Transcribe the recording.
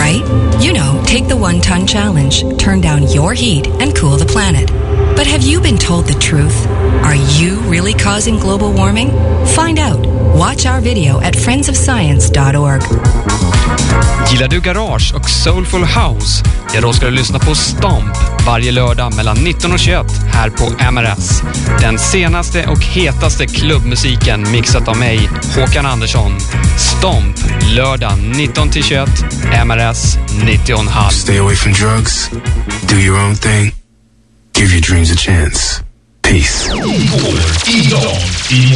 right? You know, take the 1 ton challenge, turn down your heat and cool the planet. But have you been told the truth? Are you really causing global warming? Find out. Watch our video at friendsofscience.org. Gillar du garage och soulful house? Ja, då ska du lyssna på Stomp varje lördag mellan 19 och 21 här på MRS. Den senaste och hetaste klubbmusiken mixat av mig, Håkan Andersson. Stomp, lördag 19-21, MRS 90,5. Stay away from drugs. Do your own thing. Give your dreams a chance. Peace.